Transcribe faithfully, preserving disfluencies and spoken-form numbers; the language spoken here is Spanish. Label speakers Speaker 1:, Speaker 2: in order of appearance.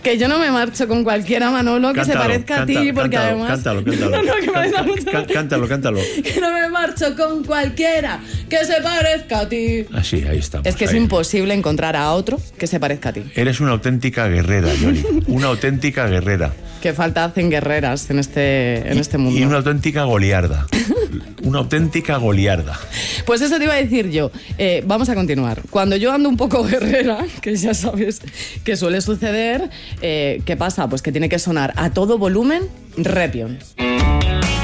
Speaker 1: Que yo no me marcho con cualquiera, Manolo, que
Speaker 2: Cántalo,
Speaker 1: se parezca
Speaker 2: canta,
Speaker 1: a ti, porque
Speaker 2: cántalo,
Speaker 1: además...
Speaker 2: Cántalo, cántalo.
Speaker 1: No, no, que me da
Speaker 2: Can-
Speaker 1: mucha-
Speaker 2: can- cántalo, cántalo.
Speaker 1: Que no me marcho con cualquiera que se parezca a ti.
Speaker 2: Así, ahí estamos.
Speaker 1: Es que es
Speaker 2: ahí.
Speaker 1: imposible encontrar a otro que se parezca a ti.
Speaker 2: Eres una auténtica guerrera, Yoli. Una auténtica guerrera.
Speaker 1: Que falta hacen guerreras en este, en este mundo.
Speaker 2: Y una auténtica goliarda. Una auténtica goliarda.
Speaker 1: Pues eso te iba a decir yo. Eh, vamos a continuar. Cuando yo ando un poco guerrera, que ya sabes que suele suceder, eh, ¿qué pasa? Pues que tiene que sonar a todo volumen Repion.